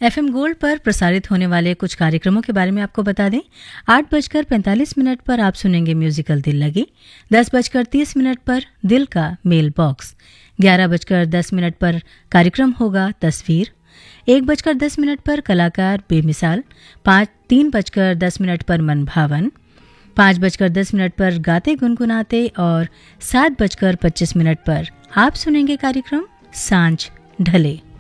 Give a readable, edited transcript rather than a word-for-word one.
FM gold पर प्रसारित होने वाले कुछ कार्यक्रमों के बारे में आपको बता दें। 8:45 पर आप सुनेंगे म्यूजिकल दिल लगी। 10:30 पर दिल का मेल बॉक्स। 11:10 पर कार्यक्रम होगा तस्वीर। 1:10 पर कलाकार बेमिसाल। 3:10 पर मन भावन। 5:10 पर गाते गुनगुनाते और 7:25 पर आप सुनेंगे कार्यक्रम सांझ ढले।